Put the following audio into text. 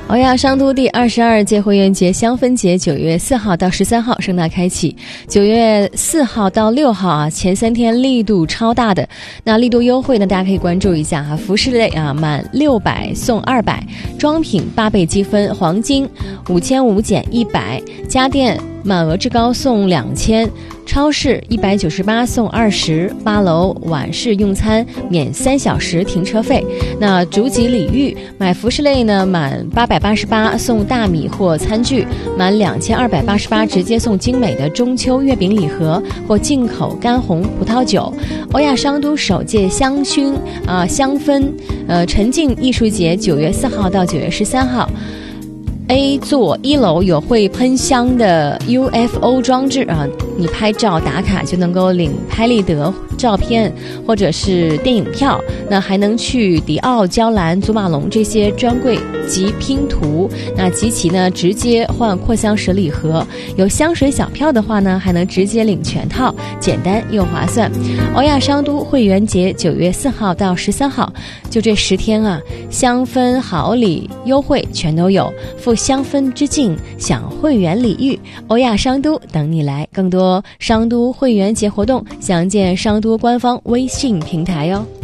欧亚商都第22届会员节香氛节9月4号到13号盛大开启。9月4号到6号啊，前3天力度超大的。那力度优惠呢，大家可以关注一下啊。服饰类啊，满600送200；装品8倍积分；黄金5500减100；家电满额至高送2000；超市198送20；8楼晚市用餐免3小时停车费。那逐级礼遇，买服饰类呢，满888送大米或餐具，满2288直接送精美的中秋月饼礼盒或进口干红葡萄酒。欧亚商都首届香薰香氛沉浸艺术节9月4号到9月13号。A 座1楼有会喷香的 UFO 装置啊，你拍照打卡就能够领拍立得照片或者是电影票，那还能去迪奥、娇兰、祖马龙这些专柜及拼图，那集齐呢直接换扩香石礼盒，有香水小票的话呢还能直接领全套，简单又划算。欧亚商都会员节9月4号到13号，就这10天啊，香氛好礼优惠全都有，赴香氛之境，享会员礼遇，欧亚商都等你来。更多商都会员节活动，详见商都官方微信平台哟。